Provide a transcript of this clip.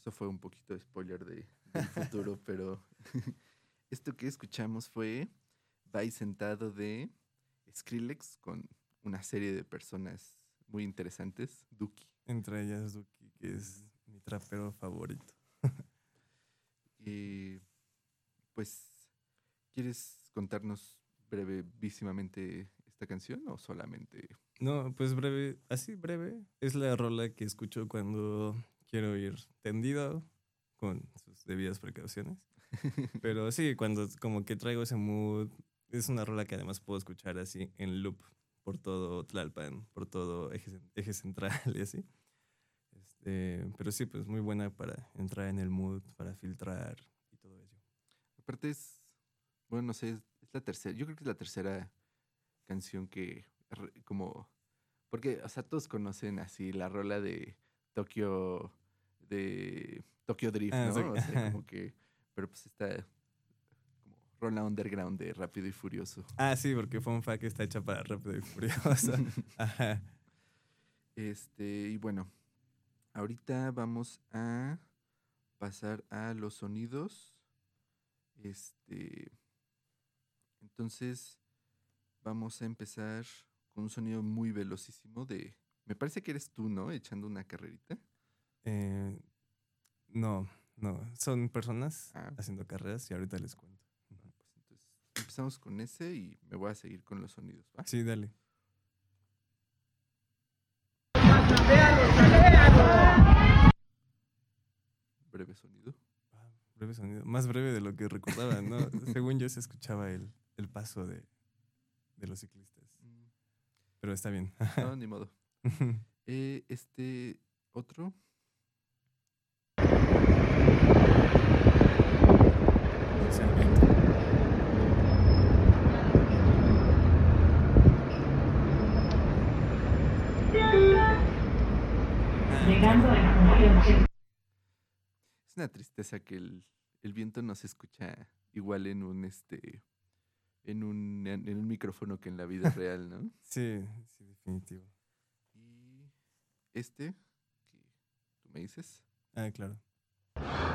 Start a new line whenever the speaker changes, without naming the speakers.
Eso fue un poquito de spoiler del futuro, pero esto que escuchamos fue Vai Sentado de Skrillex con una serie de personas muy interesantes, Duki.
Entre ellas Duki, que es mi trapero favorito.
Eh, pues, ¿quieres contarnos brevísimamente esta canción o solamente?
No, pues breve, así breve, es la rola que escucho cuando quiero ir tendido, con sus debidas precauciones. Pero sí, cuando como que traigo ese mood, es una rola que además puedo escuchar así en loop por todo Tlalpan, por todo eje central y así. Pero sí, pues muy buena para entrar en el mood, para filtrar y todo ello.
Aparte bueno, no sé, es la tercera, yo creo que es la tercera canción que como, porque, o sea, todos conocen así la rola de Tokyo Drift,
Ah, sí.
¿no? O sea, como que, pero pues esta como rola underground de Rápido y Furioso.
Ah, sí, porque Fun Fact está hecha para Rápido y Furioso. Ajá.
Y bueno, ahorita vamos a pasar a los sonidos. Este, entonces vamos a empezar con un sonido muy velocísimo me parece que eres tú, ¿no? Echando una carrerita.
Eh, no, no, son personas
Ah,
haciendo carreras y ahorita les cuento.
bueno, pues entonces empezamos con ese y me voy a seguir con los sonidos, ¿va?
Sí, dale.
Breve sonido.
Ah, breve sonido, más breve de lo que recordaba, ¿no? Según yo se escuchaba el paso de los ciclistas.
Mm,
Pero está bien.
No, ni modo. Otro.
Es el viento. Ah,
Llegando
claro.
a la función.
Es una tristeza que el viento no se escucha igual en un micrófono que en la vida real, ¿no?
Sí, sí, definitivo.
Y que tú me dices.
Ah, claro.